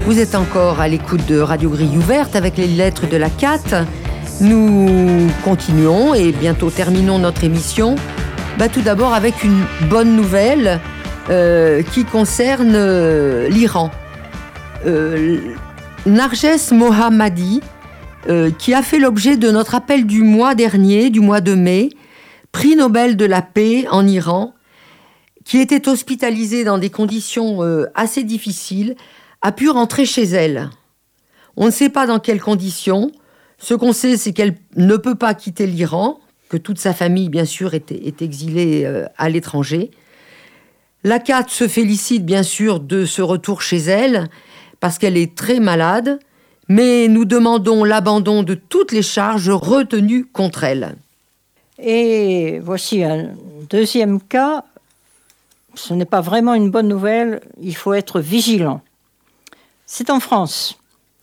Vous êtes encore à l'écoute de Radio Grille Ouverte avec les lettres de la CAT. Nous continuons et bientôt terminons notre émission. Tout d'abord avec une bonne nouvelle qui concerne l'Iran. Narges Mohammadi, qui a fait l'objet de notre appel du mois dernier, du mois de mai, prix Nobel de la paix en Iran, qui était hospitalisée dans des conditions assez difficiles, a pu rentrer chez elle. On ne sait pas dans quelles conditions. Ce qu'on sait, c'est qu'elle ne peut pas quitter l'Iran, que toute sa famille, bien sûr, est exilée à l'étranger. La CAT se félicite, bien sûr, de ce retour chez elle, parce qu'elle est très malade, mais nous demandons l'abandon de toutes les charges retenues contre elle. Et voici un deuxième cas. Ce n'est pas vraiment une bonne nouvelle, il faut être vigilant. C'est en France.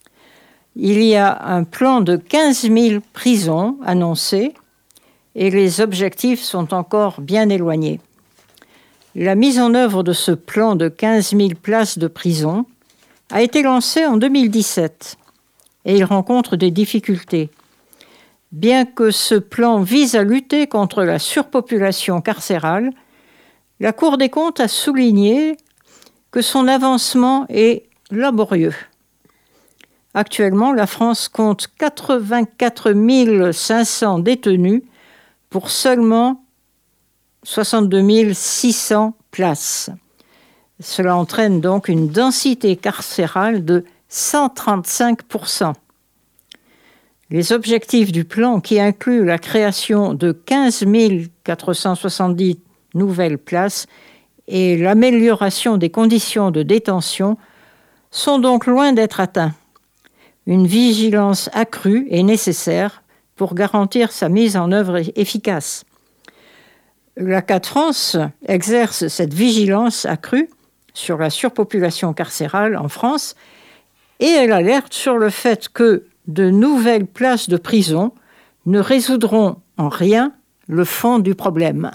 Il y a un plan de 15 000 prisons annoncé et les objectifs sont encore bien éloignés. La mise en œuvre de ce plan de 15 000 places de prison a été lancée en 2017 et il rencontre des difficultés. Bien que ce plan vise à lutter contre la surpopulation carcérale, la Cour des comptes a souligné que son avancement est laborieux. Actuellement, la France compte 84 500 détenus pour seulement 62 600 places. Cela entraîne donc une densité carcérale de 135%. Les objectifs du plan, qui incluent la création de 15 470 nouvelles places et l'amélioration des conditions de détention, sont donc loin d'être atteints. Une vigilance accrue est nécessaire pour garantir sa mise en œuvre efficace. La CAT France exerce cette vigilance accrue sur la surpopulation carcérale en France et elle alerte sur le fait que de nouvelles places de prison ne résoudront en rien le fond du problème.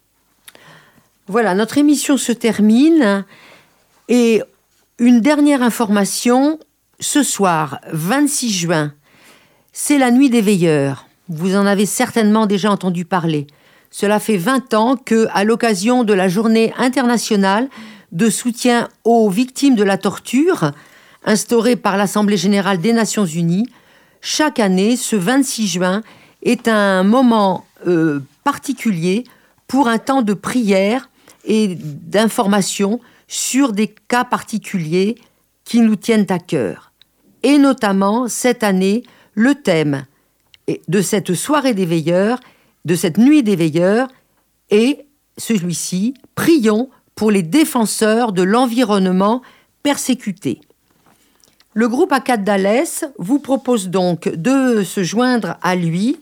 Voilà, notre émission se termine et une dernière information. Ce soir, 26 juin, c'est la nuit des veilleurs. Vous en avez certainement déjà entendu parler. Cela fait 20 ans que, à l'occasion de la journée internationale de soutien aux victimes de la torture, instaurée par l'Assemblée générale des Nations unies, chaque année, ce 26 juin, est un moment particulier pour un temps de prière et d'information sur des cas particuliers qui nous tiennent à cœur. Et notamment, cette année, le thème de cette soirée des veilleurs, de cette nuit des veilleurs, est celui-ci, prions pour les défenseurs de l'environnement persécutés. Le groupe ACAT d'Alès vous propose donc de vous joindre à lui,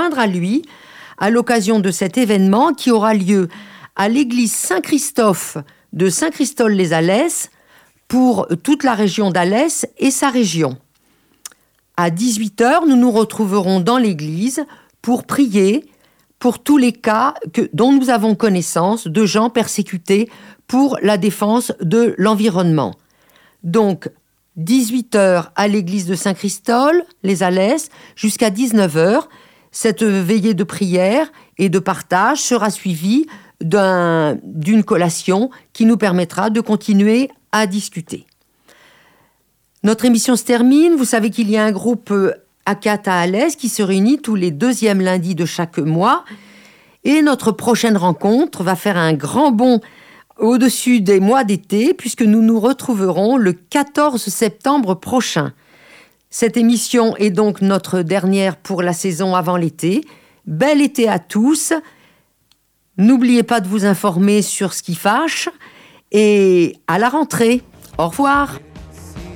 à l'occasion de cet événement qui aura lieu à l'église Saint-Christophe de Saint-Christol-les-Alès, pour toute la région d'Alès et sa région. À 18h, nous nous retrouverons dans l'église pour prier pour tous les cas dont nous avons connaissance de gens persécutés pour la défense de l'environnement. Donc, 18h à l'église de Saint-Christol, les Alès, jusqu'à 19h. Cette veillée de prière et de partage sera suivie d'une collation qui nous permettra de continuer à discuter. Notre émission se termine. Vous savez qu'il y a un groupe ACAT à Alès qui se réunit tous les deuxièmes lundis de chaque mois. Et notre prochaine rencontre va faire un grand bond au-dessus des mois d'été, puisque nous nous retrouverons le 14 septembre prochain. Cette émission est donc notre dernière pour la saison avant l'été. Bel été à tous. N'oubliez pas de vous informer sur ce qui fâche. Et à la rentrée. Au revoir.